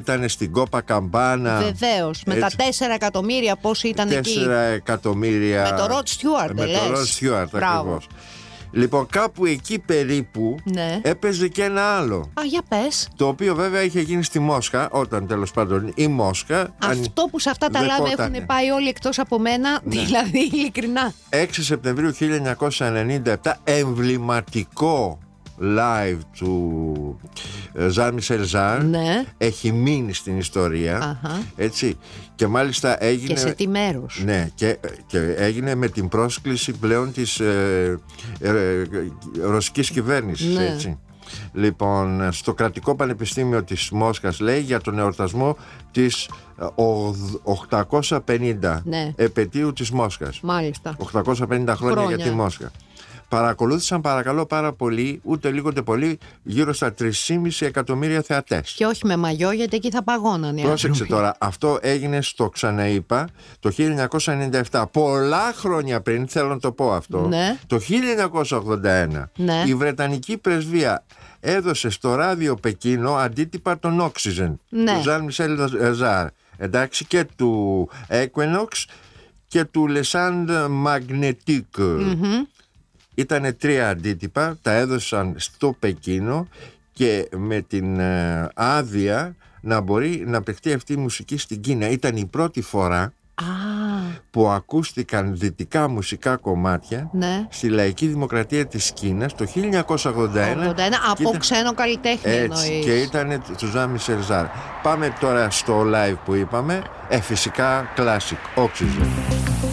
ήταν στην Κόπα Καμπάνα. Βεβαίως. Με τα 4 εκατομμύρια πόσοι ήταν εκεί. 4 εκατομμύρια. Με το Ροτ Στιούαρτ, Με το Ροτ Στιούαρτ, ακριβώς. Λοιπόν, κάπου εκεί περίπου έπαιζε και ένα άλλο. Α, για πες. Το οποίο βέβαια είχε γίνει στη Μόσχα, όταν τέλος πάντων η Μόσχα. Αυτό που σε αυτά τα live έχουν πάει όλοι εκτός από μένα, δηλαδή ειλικρινά. 6 Σεπτεμβρίου 1997, εμβληματικό live του Ζαν Μισελ Ζάρ, έχει μείνει στην ιστορία. Έτσι. Και μάλιστα έγινε. Και σε τι μέρος. Ναι, και έγινε με την πρόσκληση πλέον της ρωσικής κυβέρνησης. Έτσι. Λοιπόν, στο Κρατικό Πανεπιστήμιο της Μόσχας, λέει, για τον εορτασμό της 850 επετείου της Μόσχας. Μάλιστα. 850 χρόνια για τη Μόσχα. Παρακολούθησαν, παρακαλώ, πάρα πολύ, ούτε λίγο ούτε πολύ, γύρω στα 3,5 εκατομμύρια θεατές. Και όχι με μαγιό, γιατί εκεί θα παγώνανε. Πρόσεξε τώρα, αυτό έγινε στο ξαναείπα το 1997. Πολλά χρόνια πριν, θέλω να το πω αυτό, το 1981, η Βρετανική Πρεσβεία έδωσε στο ράδιο Πεκίνο αντίτυπα των Oxygen, του Ζαν Μισελ Ζάρ, εντάξει, και του Equinox και του Les Andes Magnétiques. Ήτανε 3 αντίτυπα, τα έδωσαν στο Πεκίνο και με την άδεια να μπορεί να παιχτεί αυτή η μουσική στην Κίνα. Ήταν η πρώτη φορά που ακούστηκαν δυτικά μουσικά κομμάτια στη λαϊκή δημοκρατία της Κίνας το 1981 από ξένο καλλιτέχνη, εννοείς. Και ήταν του Ζαν Μισελ Ζάρ. Πάμε τώρα στο live που είπαμε, φυσικά classic, Oxygen.